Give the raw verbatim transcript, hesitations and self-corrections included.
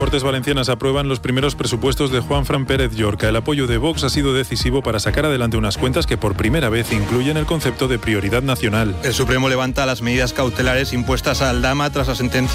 Cortes Valencianas aprueban los primeros presupuestos de Juanfran Pérez Llorca. El apoyo de Vox ha sido decisivo para sacar adelante unas cuentas que por primera vez incluyen el concepto de prioridad nacional. El Supremo levanta las medidas cautelares impuestas a Aldama tras la sentencia